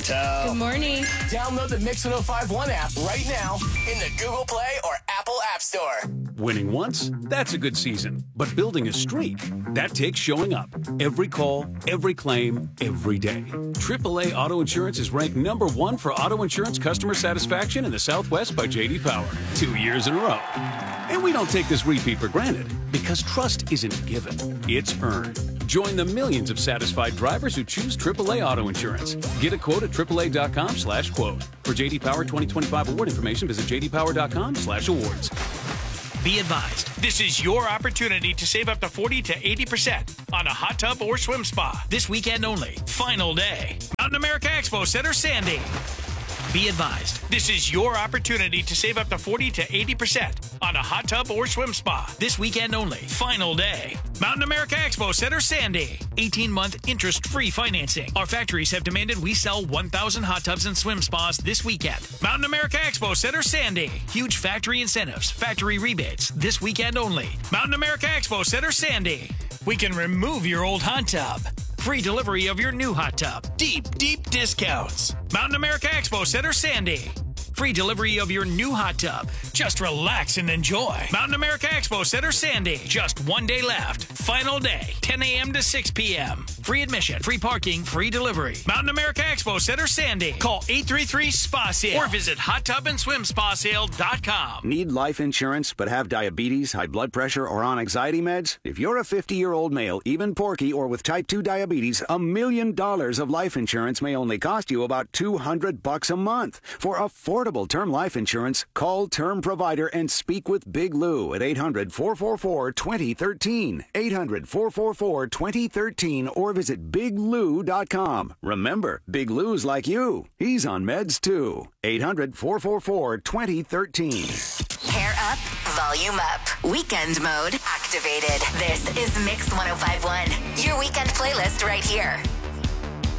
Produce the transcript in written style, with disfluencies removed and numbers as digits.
Chantel. Good morning. Download the Mix 1051 app right now in the Google Play or Apple App Store. Winning once, that's a good season. But building a streak, that takes showing up. Every call, every claim, every day. AAA Auto Insurance is ranked number 1 for auto insurance customer satisfaction in the Southwest by J.D. Power. 2 years in a row. And we don't take this repeat for granted, because trust isn't given, it's earned. Join the millions of satisfied drivers who choose AAA Auto Insurance. Get a quote at AAA.com/quote. For J.D. Power 2025 award information, visit JDPower.com/awards. Be advised, this is your opportunity to save up to 40 to 80% on a hot tub or swim spa. This weekend only. Final day. Mountain America Expo Center, Sandy. Be advised, this is your opportunity to save up to 40 to 80% on a hot tub or swim spa. This weekend only. Final day. Mountain America Expo Center, Sandy. 18-month interest-free financing. Our factories have demanded we sell 1,000 hot tubs and swim spas this weekend. Mountain America Expo Center, Sandy. Huge factory incentives, factory rebates. This weekend only. Mountain America Expo Center, Sandy. We can remove your old hot tub. Free delivery of your new hot tub. Deep, deep discounts. Mountain America Expo Center, Sandy. Free delivery of your new hot tub. Just relax and enjoy. Mountain America Expo Center, Sandy. Just 1 day left. Final day, 10 a.m. to 6 p.m. Free admission, free parking, free delivery. Mountain America Expo Center, Sandy. Call 833-SPA-SALE or visit hottubandSwimSpaSale.com. Need life insurance but have diabetes, high blood pressure, or on anxiety meds? If you're a 50-year-old male, even porky, or with type 2 diabetes, $1 million of life insurance may only cost you about $200 a month. For affordable term life insurance, call Term Provider and speak with Big Lou at 800-444-2013. 800-444-2013 or visit biglou.com. Remember, Big Lou's like you. He's on meds too. 800-444-2013. Hair up, volume up. Weekend mode activated. This is Mix 1051. Your weekend playlist right here.